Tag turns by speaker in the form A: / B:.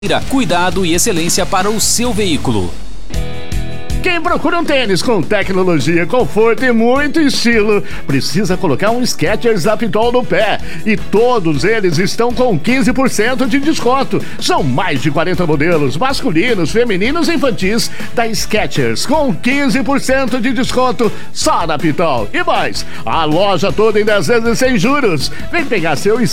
A: Cuidado e excelência para o seu veículo.
B: Quem procura um tênis com tecnologia, conforto e muito estilo, precisa colocar um Skechers Apitol no pé. E todos eles estão com 15% de desconto. São mais de 40 modelos, masculinos, femininos e infantis, da Skechers, com 15% de desconto só na Apitol. E mais, a loja toda em 10 vezes sem juros. Vem pegar seu